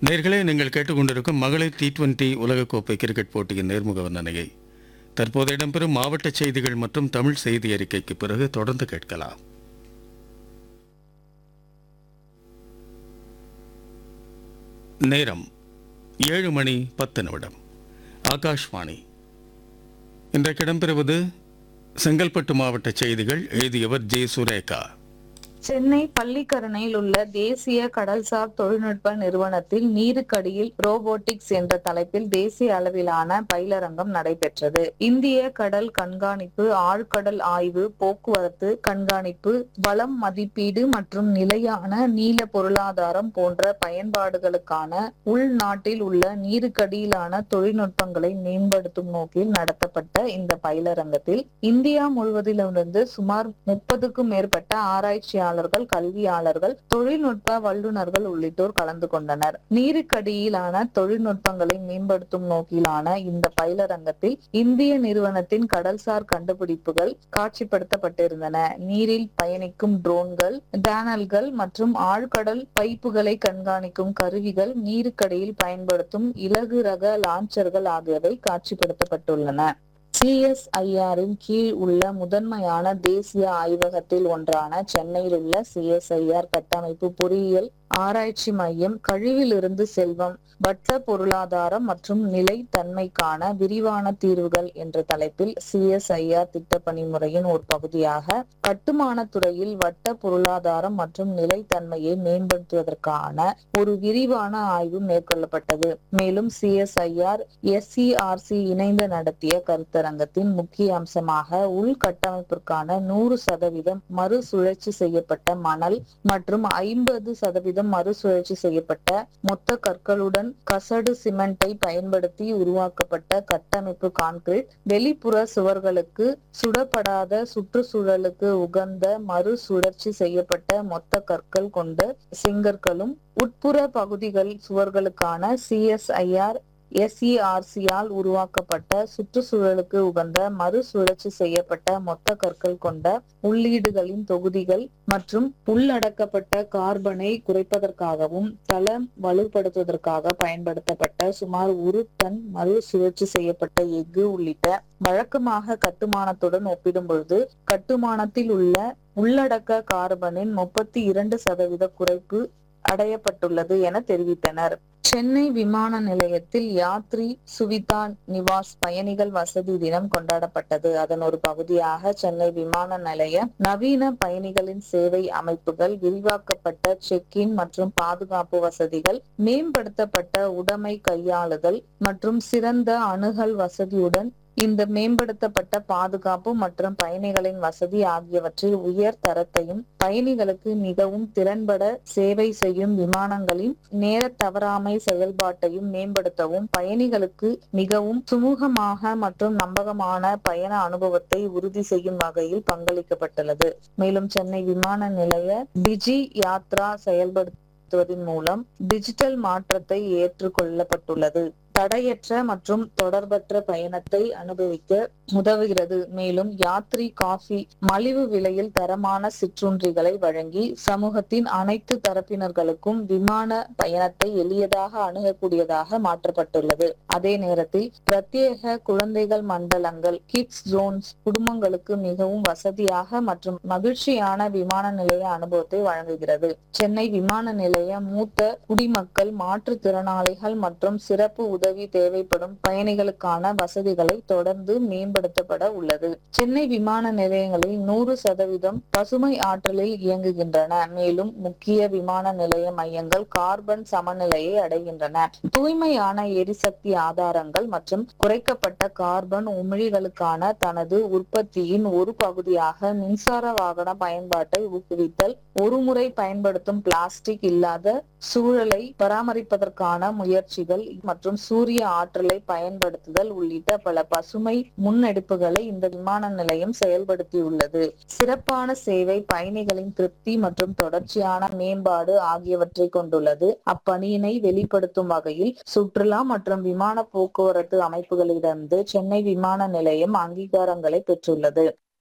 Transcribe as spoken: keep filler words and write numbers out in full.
நேர்களே, நீங்கள் கேட்டுக்கொண்டிருக்கும் மகளிர் டி டுவெண்டி உலகக்கோப்பை கிரிக்கெட் போட்டியின் நேர்முக வர்ணனையை தற்போது இடம்பெறும் மாவட்ட செய்திகள் மற்றும் தமிழ் செய்தி அறிக்கைக்கு பிறகு தொடர்ந்து கேட்கலாம். நேரம் ஏழு மணி பத்து நிமிடம். ஆகாஷ்வாணி. இன்றைக்கு இடம்பெறுவது செங்கல்பட்டு மாவட்ட செய்திகள். எழுதியவர் ஜே சுரேகா. சென்னை பள்ளிக்கரணையில் உள்ள தேசிய கடல்சார் தொழில்நுட்ப நிறுவனத்தில் நீருக்கடியில் ரோபோட்டிக்ஸ் என்ற தலைப்பில் தேசிய அளவிலான பயிலரங்கம் நடைபெற்றது. இந்திய கடல் கண்காணிப்பு, ஆழ்கடல் ஆய்வு, போக்குவரத்து கண்காணிப்பு, வளம் மதிப்பீடு மற்றும் நிலையான நீல பொருளாதாரம் போன்ற பயன்பாடுகளுக்கான உள்நாட்டில் உள்ள நீருக்கடியிலான தொழில்நுட்பங்களை மேம்படுத்தும் நோக்கில் நடத்தப்பட்ட இந்த பயிலரங்கத்தில் இந்தியா முழுவதிலிருந்து சுமார் முப்பதுக்கும் மேற்பட்ட ஆராய்ச்சியாளர்கள், கல்வியாளர்கள், தொழில்நுட்ப வல்லுநர்கள் உள்ளிட்டோர் கலந்து கொண்டனர். நீருக்கடியிலான தொழில்நுட்பங்களை மேம்படுத்தும் நோக்கிலான இந்த பயிலரங்கத்தில் இந்திய நிறுவனத்தின் கடல்சார் கண்டுபிடிப்புகள் காட்சிப்படுத்தப்பட்டிருந்தன. நீரில் பயணிக்கும் ட்ரோன்கள், டேனல்கள் மற்றும் ஆழ்கடல் பைப்புகளை கண்காணிக்கும் கருவிகள், நீருக்கடியில் பயன்படுத்தும் இலகு ரக லான்ச்சர்கள் ஆகியவை காட்சிப்படுத்தப்பட்டுள்ளன. சி எஸ் ஐ ஆரின் கீழ் உள்ள முதன்மையான தேசிய ஆய்வகத்தில் ஒன்றான சென்னையில் உள்ள சி எஸ் ஐ ஆர் கட்டமைப்பு பொறியியல் ஆராய்ச்சி மையம் கழிவிலிருந்து செல்வம், வட்ட பொருளாதாரம் மற்றும் நிலைத்தன்மைக்கான விரிவான தீர்வுகள் என்ற தலைப்பில் சி எஸ் ஐ ஆர் திட்டப்பணி முறையின் ஒரு பகுதியாக கட்டுமான துறையில் வட்ட பொருளாதாரம் மற்றும் நிலைத்தன்மையை மேம்படுத்துவதற்கான ஒரு விரிவான ஆய்வு மேற்கொள்ளப்பட்டது. மேலும் C S I R S C R C இணைந்து நடத்திய கருத்தரங்கத்தின் முக்கிய அம்சமாக உள்கட்டமைப்பிற்கான நூறு சதவீதம் மறுசுழற்சி செய்யப்பட்ட மணல் மற்றும் ஐம்பது சதவீதம் மறுசுழற்சி செய்யப்பட்ட மொத்த கற்களுடன் கசடு சிமெண்டை பயன்படுத்தி உருவாக்கப்பட்ட கட்டமைப்பு கான்கிரீட், வெளிப்புற சுவர்களுக்கு சுடப்படாத சுற்றுச்சூழலுக்கு உகந்த மறுசுழற்சி செய்யப்பட்ட மொத்த கற்கள் கொண்ட செங்கற்களும், உட்புற பகுதிகள் சுவர்களுக்கான C S I R S E R C all உருவாக்கப்பட்ட சுற்றுச்சூழலுக்கு உகந்த மறுசுழற்சி செய்யப்பட்ட மொத்த கற்கள் கொண்ட உள்ளீடுகளின் தொகுதிகள் மற்றும் உள்ளடக்கப்பட்ட கார்பனை குறைப்பதற்காகவும் தளம் வலுப்படுத்துவதற்காக பயன்படுத்தப்பட்ட சுமார் ஒரு டன் மறுசுழற்சி செய்யப்பட்ட எஃகு உள்ளிட்ட வழக்கமாக கட்டுமானத்துடன் ஒப்பிடும் பொழுது கட்டுமானத்தில் உள்ள உள்ளடக்க கார்பனின் முப்பத்தி இரண்டு சதவீத குறைப்பு அடையப்பட்டுள்ளது என தெரிவித்தனர். சென்னை விமான நிலையத்தில் யாத்ரி சுவிதா நிவாஸ் பயணிகள் வசதி தினம் கொண்டாடப்பட்டது. அதன் ஒரு பகுதியாக சென்னை விமான நிலைய நவீன பயணிகளின் சேவை அமைப்புகள், விரிவாக்கப்பட்ட செக் இன் மற்றும் பாதுகாப்பு வசதிகள், மேம்படுத்தப்பட்ட உடைமை கையாளுதல் மற்றும் சிறந்த அணுகல் வசதியுடன் இந்த மேம்படுத்தப்பட்ட பாதுகாப்பு மற்றும் பயணிகளின் வசதி ஆகியவற்றில் உயர் தரத்தையும், பயணிகளுக்கு மிகவும் திறன்பட சேவை செய்யும் விமானங்களின் நேர தவறாமை செயல்பாட்டையும் மேம்படுத்தவும், பயணிகளுக்கு மிகவும் சுமூகமாக மற்றும் நம்பகமான பயண அனுபவத்தை உறுதி செய்யும் வகையில் பங்களிக்கப்பட்டுள்ளது. மேலும் சென்னை விமான நிலைய டிஜி யாத்ரா செயல்படுத்துவதன் மூலம் டிஜிட்டல் மாற்றத்தை ஏற்றுக்கொள்ளப்பட்டுள்ளது. தடையற்ற மற்றும் தொடர்பற்ற பயணத்தை அனுபவிக்க உதவுகிறது. மேலும் யாத்ரி காஃபி மலிவு விலையில் தரமான சிற்றுண்டிகளை வழங்கி சமூகத்தின் அனைத்து தரப்பினர்களுக்கும் விமான பயணத்தை எளியதாக அணுகக்கூடியதாக மாற்றப்பட்டுள்ளது. அதே நேரத்தில் பிரத்யேக குழந்தைகள் மண்டலங்கள், கிட்ஸ் ஜோன்ஸ் குடும்பங்களுக்கு மிகவும் வசதியாக மற்றும் மகிழ்ச்சியான விமான நிலைய அனுபவத்தை வழங்குகிறது. சென்னை விமான நிலைய மூத்த குடிமக்கள், மாற்றுத்திறனாளிகள் மற்றும் சிறப்பு உதவி தேவைப்படும் பயணிகளுக்கான வசதிகளை தொடர்ந்து மேம்படுத்தப்பட உள்ளது. சென்னை விமான நிலையங்களில் நூறு சதவீதம் பசுமை ஆற்றலில் இயங்குகின்றன. மேலும் முக்கிய விமான நிலைய மையங்கள் கார்பன் சமநிலையை அடைகின்றன. தூய்மையான எரிசக்தி ஆதாரங்கள் மற்றும் குறைக்கப்பட்ட கார்பன் உமிழ்வுகளுக்கான தனது உற்பத்தியின் ஒரு பகுதியாக மின்சார வாகன பயன்பாட்டை ஊக்குவித்தல், ஒருமுறை பயன்படுத்தும் பிளாஸ்டிக் இல்லாத சூழலை பராமரிப்பதற்கான முயற்சிகள் மற்றும் சூரிய ஆற்றலை பயன்படுத்துதல் உள்ளிட்ட பல பசுமை முன்னெடுப்புகளை இந்த விமான நிலையம் செயல்படுத்தியுள்ளது. சிறப்பான சேவை, பயணிகளின் திருப்தி மற்றும் தொடர்ச்சியான மேம்பாடு ஆகியவற்றை கொண்டுள்ளது. அப்பணியினை வெளிப்படுத்தும் வகையில் சுற்றுலா மற்றும் விமான போக்குவரத்து அமைப்புகளிடமிருந்து சென்னை விமான நிலையம் அங்கீகாரங்களை பெற்றுள்ளது.